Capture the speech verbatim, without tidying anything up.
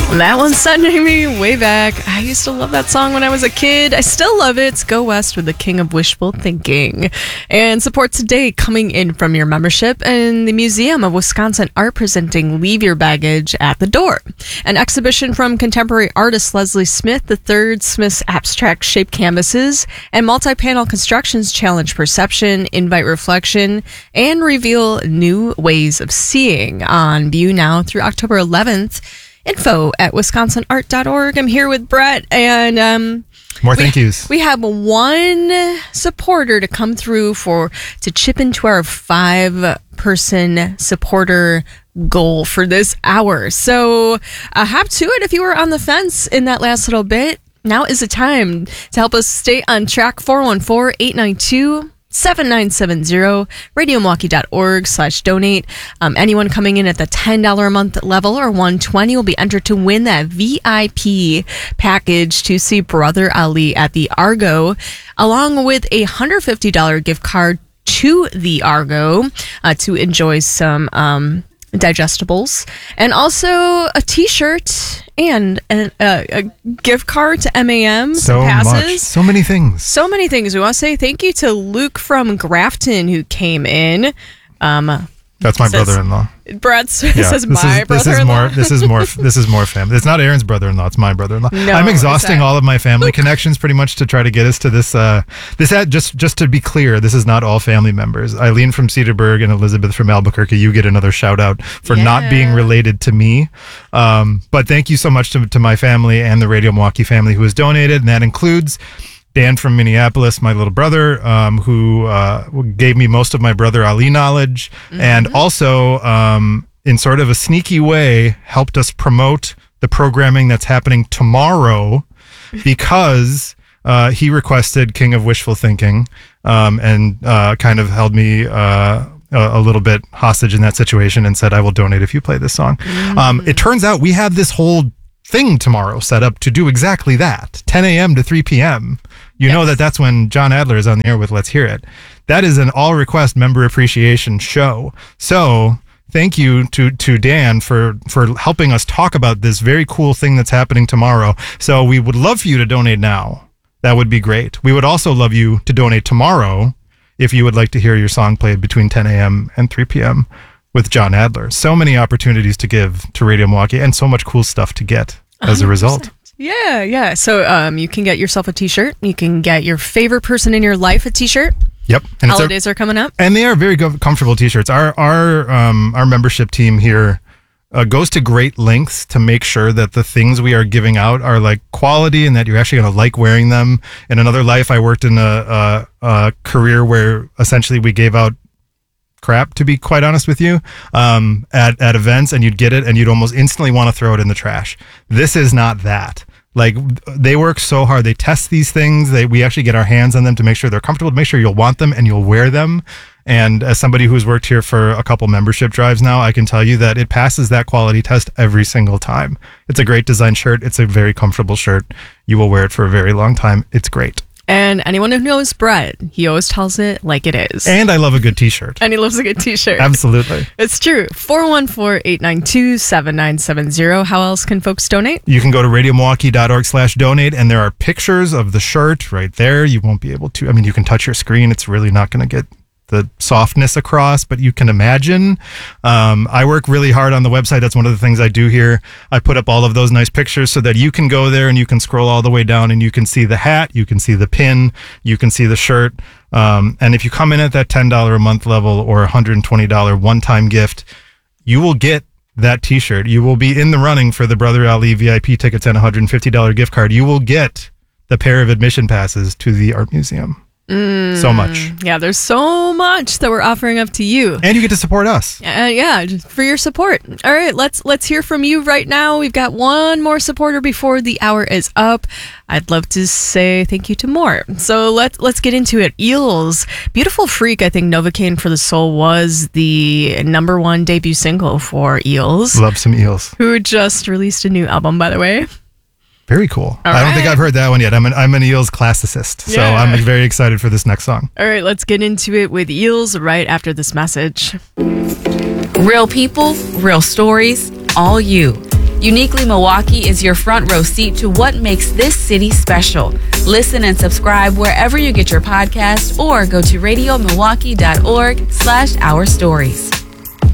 That one's sending me way back. I used to love that song when I was a kid. I still love it. It's Go West with the King of Wishful Thinking. And support today coming in from your membership in the Museum of Wisconsin Art presenting Leave Your Baggage at the Door. An exhibition from contemporary artist Leslie Smith, the third Smith's abstract shaped canvases, and multi-panel constructions challenge perception, invite reflection, and reveal new ways of seeing. On view now through October eleventh. Info at wisconsin art dot org. I'm here with Brett, and um, more we, thank yous. We have one supporter to come through for to chip into our five-person supporter goal for this hour. So uh, hop to it if you were on the fence in that last little bit. Now is the time to help us stay on track. four one four, eight nine two, seven nine seven zero, radio milwaukee dot org slash donate. Um, anyone coming in at the ten dollars a month level or one hundred twenty dollars will be entered to win that V I P package to see Brother Ali at the Argo, along with a one hundred fifty dollars gift card to the Argo uh, to enjoy some um, digestibles, and also a t-shirt and a, a, a gift card to M A M. So passes. much. So many things. So many things. We want to say thank you to Luke from Grafton who came in. Um, That's my says, brother-in-law. Brett says Yeah, my this is, this brother-in-law. is more. This is more. This is more family. It's not Aaron's brother-in-law. It's my brother-in-law. No, I'm exhausting exactly. all of my family connections pretty much to try to get us to this. Uh, this ad, just just to be clear, this is not all family members. Eileen from Cedarburg and Elizabeth from Albuquerque. You get another shout out for Yeah. not being related to me. Um, but thank you so much to to my family and the Radio Milwaukee family who has donated, and that includes Dan from Minneapolis, my little brother, um, who uh, gave me most of my Brother Ali knowledge, mm-hmm. and also, um, in sort of a sneaky way, helped us promote the programming that's happening tomorrow because uh, he requested King of Wishful Thinking um, and uh, kind of held me uh, a, a little bit hostage in that situation and said, I will donate if you play this song. Mm-hmm. Um, it turns out we have this whole thing tomorrow set up to do exactly that, ten a.m. to three p.m. You yes. know that that's when John Adler is on the air with Let's Hear It. That is an all-request member appreciation show. So thank you to to Dan for, for helping us talk about this very cool thing that's happening tomorrow. So we would love for you to donate now. That would be great. We would also love you to donate tomorrow if you would like to hear your song played between ten a.m. and three p.m. with John Adler. So many opportunities to give to Radio Milwaukee and so much cool stuff to get as a result. Yeah, yeah. So um, you can get yourself a t-shirt. You can get your favorite person in your life a t-shirt. Yep. And Holidays a, are coming up. And they are very go- comfortable t-shirts. Our our um, our membership team here uh, goes to great lengths to make sure that the things we are giving out are like quality and that you're actually going to like wearing them. In another life, I worked in a, a, a career where essentially we gave out crap, to be quite honest with you, um, at, at events, and you'd get it and you'd almost instantly want to throw it in the trash. This is not that. Like, they work so hard. They test these things. They, we actually get our hands on them to make sure they're comfortable, to make sure you'll want them and you'll wear them. And as somebody who's worked here for a couple membership drives now, I can tell you that it passes that quality test every single time. It's a great design shirt. It's a very comfortable shirt. You will wear it for a very long time. It's great. And anyone who knows Brett, he always tells it like it is. And I love a good t-shirt. And he loves a good t-shirt. Absolutely. It's true. four one four, eight nine two, seven nine seven zero. How else can folks donate? You can go to radio milwaukee dot org slash donate, and there are pictures of the shirt right there. You won't be able to, I mean, you can touch your screen. It's really not going to get the softness across, but you can imagine. Um, I work really hard on the website. That's one of the things I do here. I put up all of those nice pictures so that you can go there and you can scroll all the way down and you can see the hat, you can see the pin, you can see the shirt. Um, and if you come in at that ten dollars a month level or one hundred twenty dollars one-time gift, you will get that t-shirt. You will be in the running for the Brother Ali V I P tickets and a one hundred fifty dollars gift card. You will get the pair of admission passes to the art museum. Mm, so much. Yeah, there's so much that we're offering up to you. And you get to support us. Uh, yeah, just for your support. All right, let's let's hear from you right now. We've got one more supporter before the hour is up. I'd love to say thank you to more. So let's let's get into it. Eels, Beautiful Freak, I think Novocaine for the Soul was the number one debut single for Eels. Love some Eels. Who just released a new album, by the way. Very cool. All I don't right. think I've heard that one yet. I'm an I'm an Eels classicist, so Yeah. I'm very excited for this next song. All right, let's get into it with Eels right after this message. Real people, real stories, all you. Uniquely Milwaukee is your front row seat to what makes this city special. Listen and subscribe wherever you get your podcast or go to radio milwaukee dot org slash our stories.